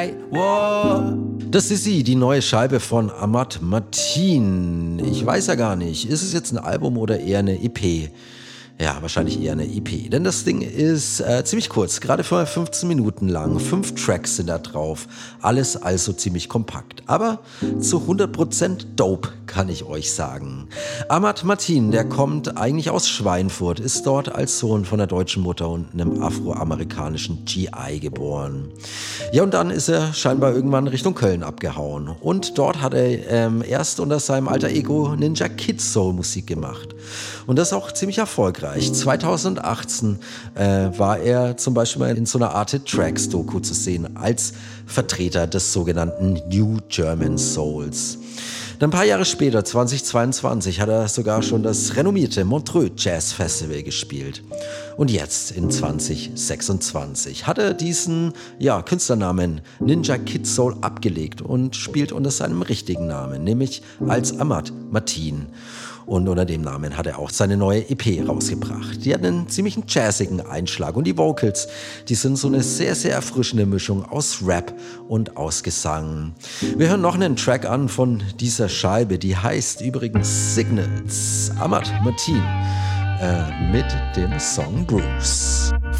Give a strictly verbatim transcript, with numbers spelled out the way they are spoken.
Das ist sie, die neue Scheibe von Ahmad Mateen. Ich weiß ja gar nicht, ist es jetzt ein Album oder eher eine E P? Ja, wahrscheinlich eher eine E P, denn das Ding ist äh, ziemlich kurz, gerade für fünfzehn Minuten lang. Fünf Tracks sind da drauf, alles also ziemlich kompakt, aber zu hundert Prozent dope, kann ich euch sagen. Ahmad Mateen, der kommt eigentlich aus Schweinfurt, ist dort als Sohn von einer deutschen Mutter und einem afroamerikanischen G I geboren. Ja, und dann ist er scheinbar irgendwann Richtung Köln abgehauen und dort hat er ähm, erst unter seinem alter Ego Ninja Kid Soul Musik gemacht und das auch ziemlich erfolgreich. zweitausendachtzehn äh, war er zum Beispiel in so einer Arte Tracks Doku zu sehen als Vertreter des sogenannten New German Souls. Dann ein paar Jahre später, zweitausendzweiundzwanzig, hat er sogar schon das renommierte Montreux Jazz Festival gespielt. Und jetzt in zwanzig sechsundzwanzig hat er diesen ja, Künstlernamen Ninja Kid Soul abgelegt und spielt unter seinem richtigen Namen, nämlich als Ahmad Mateen. Und unter dem Namen hat er auch seine neue E P rausgebracht. Die hat einen ziemlichen jazzigen Einschlag und die Vocals, die sind so eine sehr, sehr erfrischende Mischung aus Rap und aus Gesang. Wir hören noch einen Track an von dieser Scheibe, die heißt übrigens Signals. Ahmad Mateen äh, mit dem Song Bruce.